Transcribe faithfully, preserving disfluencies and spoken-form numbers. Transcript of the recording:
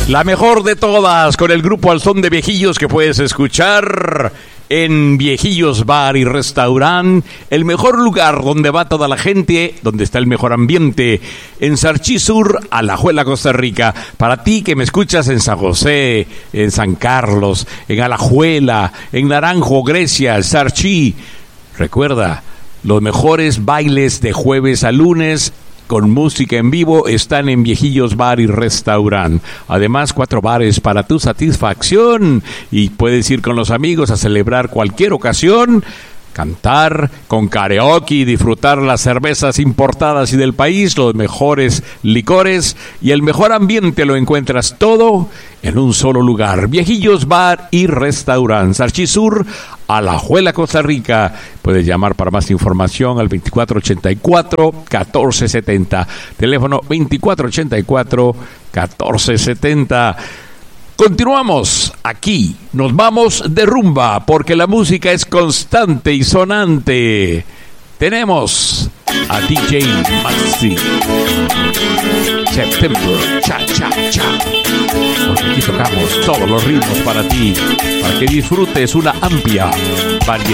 La mejor de todas, con el grupo Al Son de Viejillos, que puedes escuchar en Viejillos Bar y Restaurant, el mejor lugar donde va toda la gente, donde está el mejor ambiente, en Sarchí Sur, Alajuela, Costa Rica. Para ti que me escuchas en San José, en San Carlos, en Alajuela, en Naranjo, Grecia, Sarchí, recuerda, los mejores bailes de jueves a lunes con música en vivo están en Viejillos Bar y Restaurant. Además, cuatro bares para tu satisfacción y puedes ir con los amigos a celebrar cualquier ocasión, cantar con karaoke y disfrutar las cervezas importadas y del país, los mejores licores y el mejor ambiente. Lo encuentras todo en un solo lugar. Viejillos Bar y Restaurant, Sarchí Sur, Alajuela, Costa Rica. Puedes llamar para más información al veinticuatro ochenta y cuatro, catorce setenta. Teléfono veinticuatro ochenta y cuatro, catorce setenta. Continuamos aquí, nos vamos de rumba porque la música es constante y sonante. Tenemos a D J Maxi, September, cha, cha, cha. Porque aquí tocamos todos los ritmos para ti, para que disfrutes una amplia variedad